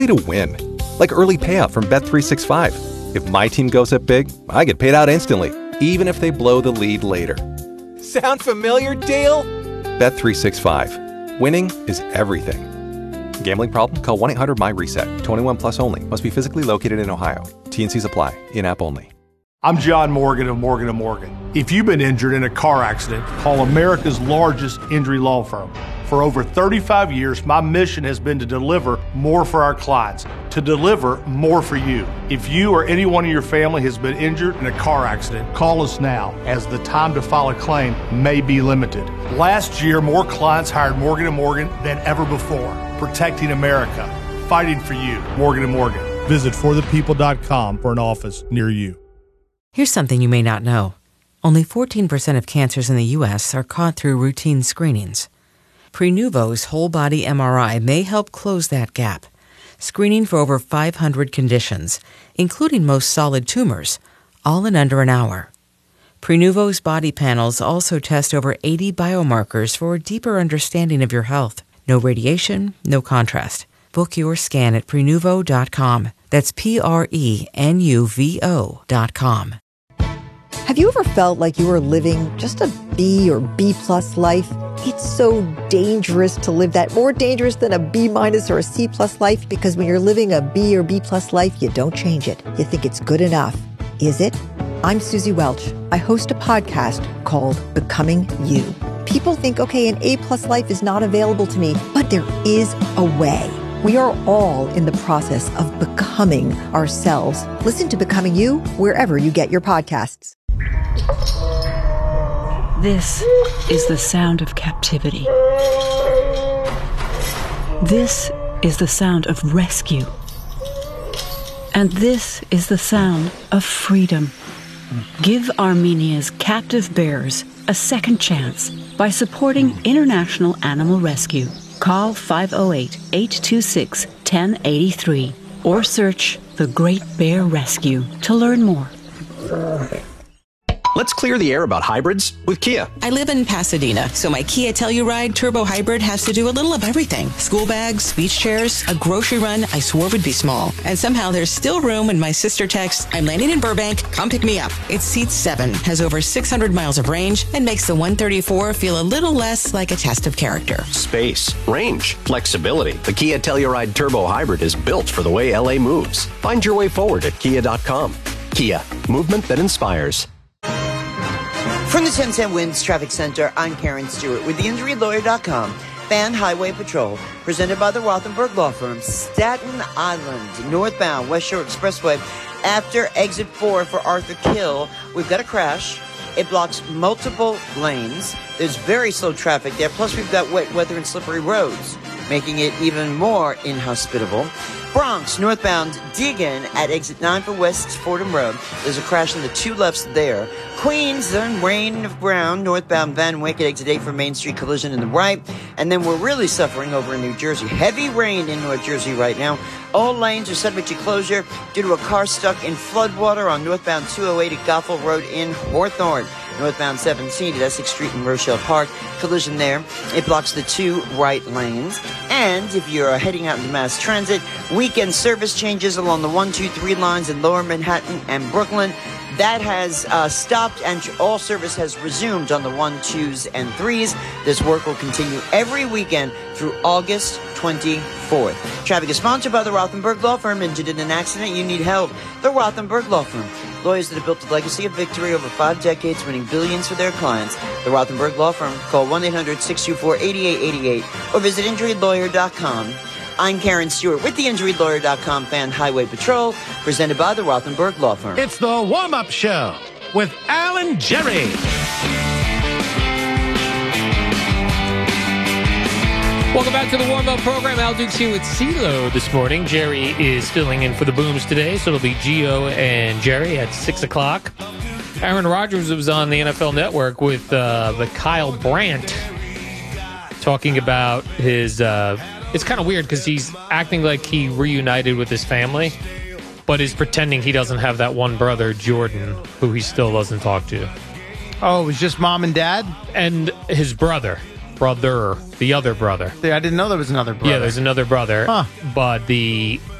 to win. Like early payout from Bet365. If my team goes up big, I get paid out instantly, even if they blow the lead later. Sound familiar, Dale? Bet365. Winning is everything. Gambling problem? Call 1-800-MY-RESET. 21 plus only. Must be physically located in Ohio. T&Cs apply. In-app only. I'm John Morgan of Morgan & Morgan. If you've been injured in a car accident, call America's largest injury law firm. For over 35 years, my mission has been to deliver more for our clients, to deliver more for you. If you or anyone in your family has been injured in a car accident, call us now, as the time to file a claim may be limited. Last year, more clients hired Morgan & Morgan than ever before, protecting America, fighting for you. Morgan & Morgan. Visit forthepeople.com for an office near you. Here's something you may not know. Only 14% of cancers in the U.S. are caught through routine screenings. Prenuvo's whole-body MRI may help close that gap, screening for over 500 conditions, including most solid tumors, all in under an hour. Prenuvo's body panels also test over 80 biomarkers for a deeper understanding of your health. No radiation, no contrast. Book your scan at Prenuvo.com. That's Prenuvo.com. Have you ever felt like you were living just a B or B+ life? It's so dangerous to live that, more dangerous than a B- or a C+ life, because when you're living a B or B+ life, you don't change it. You think it's good enough. Is it? I'm Susie Welch. I host a podcast called Becoming You. People think, okay, an A+ life is not available to me, but there is a way. We are all in the process of becoming ourselves. Listen to Becoming You wherever you get your podcasts. This is the sound of captivity. This is the sound of rescue. And this is the sound of freedom. Give Armenia's captive bears a second chance by supporting International Animal Rescue. Call 508-826-1083 or search The Great Bear Rescue to learn more. Let's clear the air about hybrids with Kia. I live in Pasadena, so my Kia Telluride Turbo Hybrid has to do a little of everything. School bags, beach chairs, a grocery run I swore would be small. And somehow there's still room when my sister texts, I'm landing in Burbank, come pick me up. It seats 7, has over 600 miles of range, and makes the 134 feel a little less like a test of character. Space, range, flexibility. The Kia Telluride Turbo Hybrid is built for the way LA moves. Find your way forward at Kia.com. Kia, movement that inspires. From the 1010 Winds Traffic Center, I'm Karen Stewart with theinjurylawyer.com. Fan Highway Patrol, presented by the Rothenberg Law Firm. Staten Island, northbound West Shore Expressway. After exit 4 for Arthur Kill, we've got a crash. It blocks multiple lanes. There's very slow traffic there. Plus, we've got wet weather and slippery roads, making it even more inhospitable. Bronx, northbound Deegan at exit 9 for West Fordham Road. There's a crash on the 2 lefts there. Queens, then Rain of Brown, northbound Van Wyck at exit 8 for Main Street, collision in the right. And then we're really suffering over in New Jersey. Heavy rain in North Jersey right now. All lanes are subject to closure due to a car stuck in floodwater on northbound 208 at Goffel Road in Hawthorne. Northbound 17 at Essex Street in Rochelle Park. Collision there. It blocks the 2 right lanes. And if you're heading out into mass transit, weekend service changes along the 1, 2, 3 lines in Lower Manhattan and Brooklyn. That has stopped, and all service has resumed on the 1, 2s, and 3s. This work will continue every weekend through August 24th. Traffic is sponsored by the Rothenberg Law Firm. Injured in an accident, you need help. The Rothenberg Law Firm. Lawyers that have built a legacy of victory over 5 decades, winning billions for their clients. The Rothenberg Law Firm. Call 1-800-624-8888 or visit injurylawyer.com. I'm Karen Stewart with the injurylawyer.com Fan Highway Patrol, presented by the Rothenberg Law Firm. It's the warm-up show with Alan Jerry. Welcome back to the warm-up program. Al Dukes here with CeeLo this morning. Jerry is filling in for the Booms today, so it'll be Gio and Jerry at 6 o'clock. Aaron Rodgers was on the NFL Network with the Kyle Brandt talking about his... it's kind of weird because he's acting like he reunited with his family, but is pretending he doesn't have that one brother, Jordan, who he still doesn't talk to. Oh, it was just mom and dad? And his brother. brother, the other brother. I didn't know there was another brother. Yeah, there's another brother. Huh. But the